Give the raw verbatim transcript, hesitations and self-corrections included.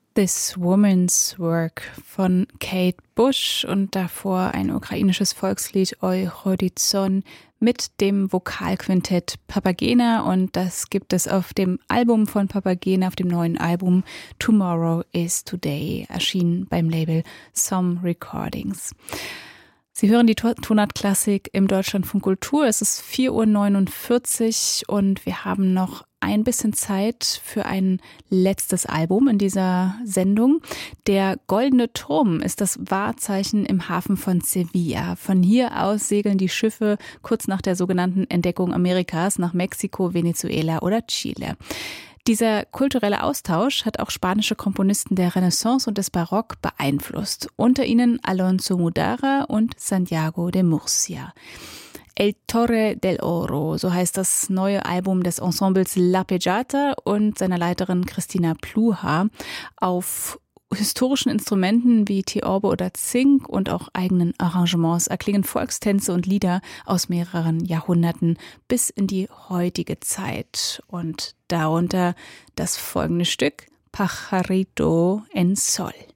This Woman's Work von Kate Bush und davor ein ukrainisches Volkslied Oj Horizon mit dem Vokalquintett Papagena, und das gibt es auf dem Album von Papagena, auf dem neuen Album Tomorrow is Today, erschienen beim Label Some Recordings. Sie hören die Tonart-Klassik im Deutschlandfunk Kultur. Es ist vier Uhr neunundvierzig und wir haben noch ein bisschen Zeit für ein letztes Album in dieser Sendung. Der Goldene Turm ist das Wahrzeichen im Hafen von Sevilla. Von hier aus segeln die Schiffe kurz nach der sogenannten Entdeckung Amerikas nach Mexiko, Venezuela oder Chile. Dieser kulturelle Austausch hat auch spanische Komponisten der Renaissance und des Barock beeinflusst. Unter ihnen Alonso Mudara und Santiago de Murcia. El Torre del Oro, so heißt das neue Album des Ensembles La Pejata und seiner Leiterin Christina Pluha. Auf historischen Instrumenten wie Theorbe oder Zink und auch eigenen Arrangements erklingen Volkstänze und Lieder aus mehreren Jahrhunderten bis in die heutige Zeit. Und darunter das folgende Stück, Pajarito en Sol.